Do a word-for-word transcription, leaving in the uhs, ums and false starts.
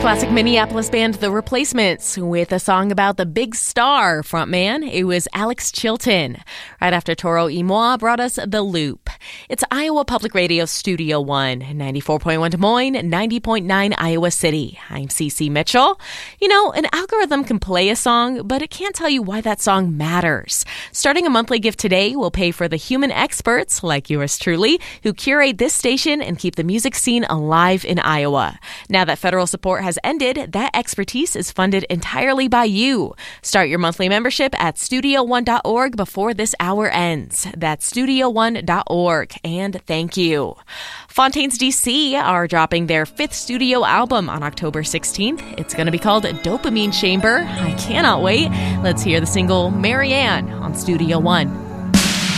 Classic Minneapolis band The Replacements with a song about the big star frontman. It was Alex Chilton. Right after Toro y Moi brought us The Loop. It's Iowa Public Radio Studio One, ninety-four point one Des Moines, ninety point nine Iowa City. I'm Cece Mitchell. You know, an algorithm can play a song, but it can't tell you why that song matters. Starting a monthly gift today will pay for the human experts, like yours truly, who curate this station and keep the music scene alive in Iowa. Now that federal support has ended, that expertise is funded entirely by you. Start your monthly membership at studio one dot org before this hour ends. That's studio one dot org. And thank you. Fontaines D C are dropping their fifth studio album on October sixteenth. It's going to be called Dopamine Chamber. I cannot wait. Let's hear the single Marianne on Studio One.